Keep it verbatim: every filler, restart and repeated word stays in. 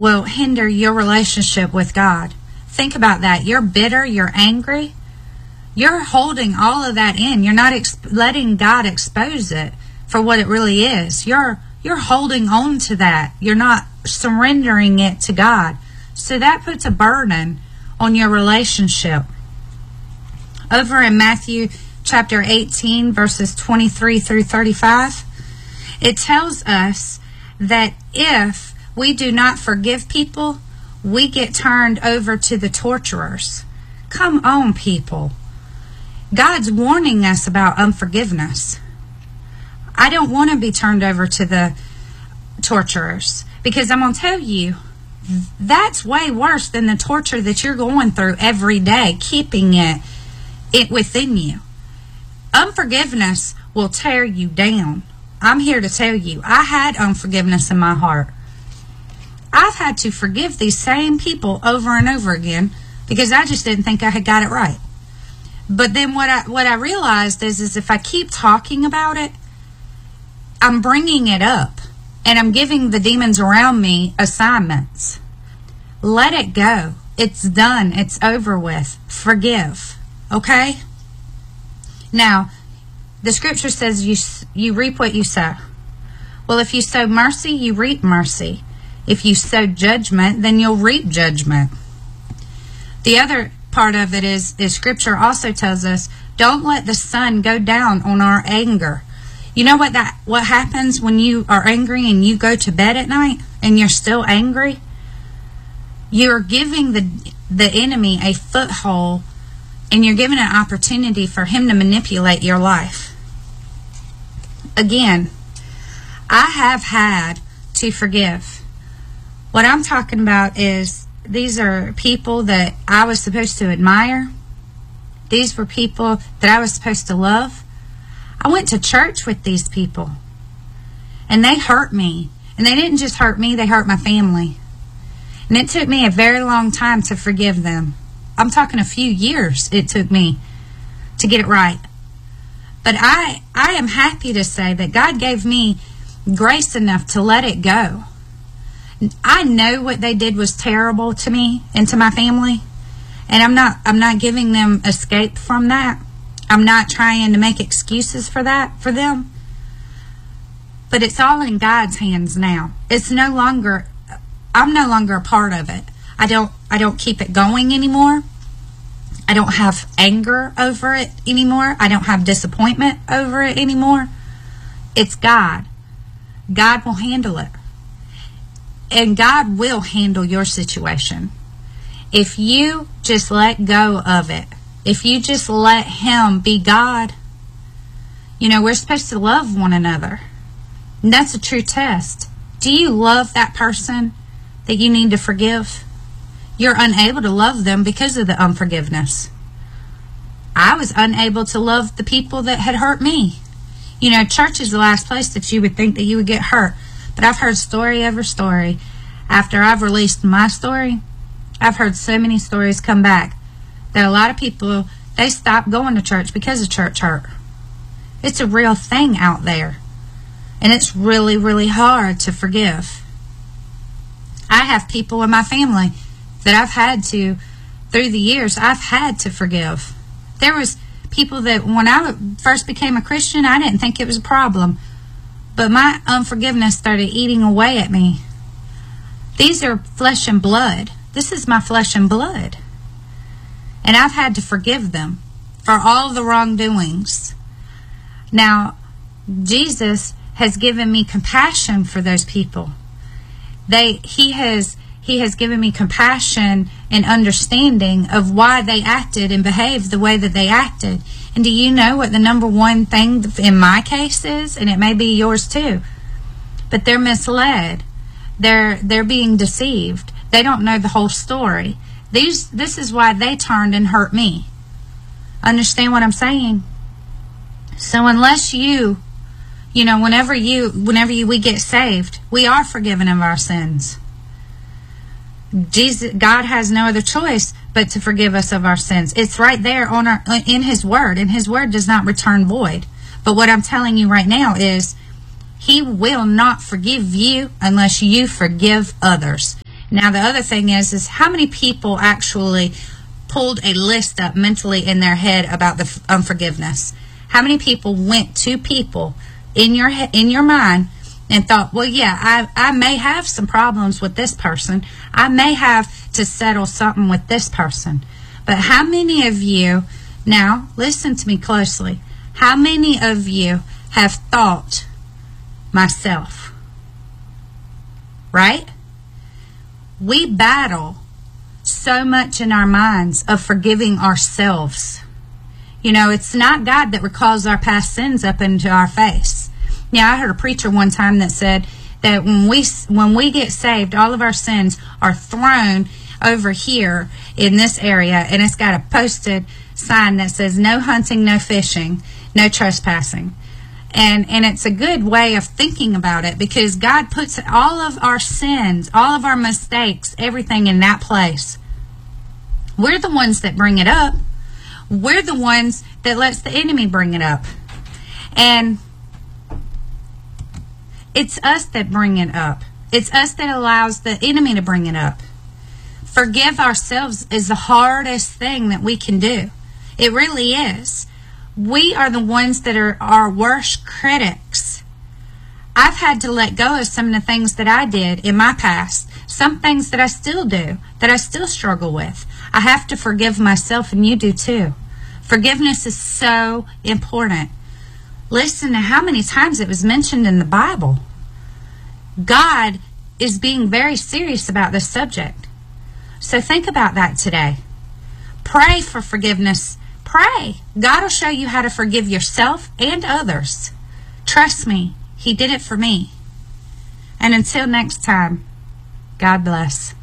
will hinder your relationship with God. Think about that. You're bitter, you're angry. You're holding all of that in. You're not exp- letting God expose it for what it really is. You're you're holding on to that. You're not surrendering it to God. So that puts a burden on your relationship. Over in Matthew chapter eighteen, verses twenty-three through thirty-five, it tells us that if we do not forgive people, we get turned over to the torturers. Come on, people. God's warning us about unforgiveness. I don't want to be turned over to the torturers, because I'm going to tell you, that's way worse than the torture that you're going through every day, keeping it, it within you. Unforgiveness will tear you down. I'm here to tell you, I had unforgiveness in my heart. I've had to forgive these same people over and over again because I just didn't think I had got it right. But then what I what I realized is, is if I keep talking about it, I'm bringing it up and I'm giving the demons around me assignments. Let it go. It's done. It's over with. Forgive. Okay? Now, the scripture says you you reap what you sow. Well, if you sow mercy, you reap mercy. If you sow judgment, then you'll reap judgment. The other part of it is, is scripture also tells us, don't let the sun go down on our anger. You know what that what happens when you are angry and you go to bed at night and you're still angry? You're giving the the enemy a foothold, and you're giving an opportunity for him to manipulate your life. Again, I have had to forgive. What I'm talking about is, these are people that I was supposed to admire. These were people that I was supposed to love. I went to church with these people, and they hurt me. And they didn't just hurt me, they hurt my family. And it took me a very long time to forgive them. I'm talking a few years it took me to get it right. But I, I am happy to say that God gave me grace enough to let it go. I know what they did was terrible to me and to my family, and I'm not I'm not giving them escape from that. I'm not trying to make excuses for that for them. But it's all in God's hands now. It's no longer I'm no longer a part of it. I don't I don't keep it going anymore. I don't have anger over it anymore. I don't have disappointment over it anymore. It's God. God will handle it. And God will handle your situation. If you just let go of it, if you just let Him be God, you know, we're supposed to love one another. And that's a true test. Do you love that person that you need to forgive? You're unable to love them because of the unforgiveness. I was unable to love the people that had hurt me. You know, church is the last place that you would think that you would get hurt. But I've heard story over story. After I've released my story, I've heard so many stories come back that a lot of people, they stop going to church because of church hurt. It's a real thing out there. And it's really, really hard to forgive. I have people in my family that I've had to, through the years, I've had to forgive. There was people that when I first became a Christian, I didn't think it was a problem. But my unforgiveness started eating away at me. These are flesh and blood. This is my flesh and blood. And I've had to forgive them for all the wrongdoings. Now, Jesus has given me compassion for those people. They, he has, he has given me compassion and understanding of why they acted and behaved the way that they acted. And do you know what the number one thing in my case is? And it may be yours too. But they're misled. They're they're being deceived. They don't know the whole story. These this is why they turned and hurt me. Understand what I'm saying? So unless you, you know, whenever you whenever you we get saved, we are forgiven of our sins. Jesus, God has no other choice but to forgive us of our sins. It's right there on our in His Word, and His Word does not return void. But what I'm telling you right now is, He will not forgive you unless you forgive others. Now, the other thing is, is how many people actually pulled a list up mentally in their head about the unforgiveness? How many people went to people in your in your mind and thought, well, yeah, I, I may have some problems with this person. I may have to settle something with this person. But how many of you, now listen to me closely, how many of you have thought myself? Right? We battle so much in our minds of forgiving ourselves. You know, it's not God that recalls our past sins up into our face. Yeah, I heard a preacher one time that said that when we when we get saved, all of our sins are thrown over here in this area, and it's got a posted sign that says no hunting, no fishing, no trespassing. And and it's a good way of thinking about it, because God puts all of our sins, all of our mistakes, everything in that place. We're the ones that bring it up. We're the ones that lets the enemy bring it up. And it's us that bring it up. It's us that allows the enemy to bring it up. Forgive ourselves is the hardest thing that we can do. It really is. We are the ones that are our worst critics. I've had to let go of some of the things that I did in my past, some things that I still do, that I still struggle with. I have to forgive myself, and you do too. Forgiveness is so important. Listen to how many times it was mentioned in the Bible. God is being very serious about this subject. So think about that today. Pray for forgiveness. Pray. God will show you how to forgive yourself and others. Trust me, He did it for me. And until next time, God bless.